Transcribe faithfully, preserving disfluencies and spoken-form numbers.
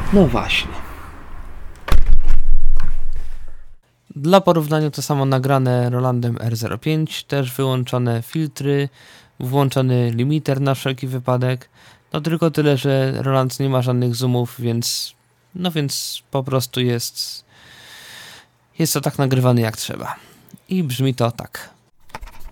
No właśnie. Dla porównania to samo nagrane Rolandem R zero pięć, też wyłączone filtry, włączony limiter na wszelki wypadek. No tylko tyle, że Roland nie ma żadnych zoomów, więc no więc po prostu jest jest to tak nagrywany jak trzeba. I brzmi to tak.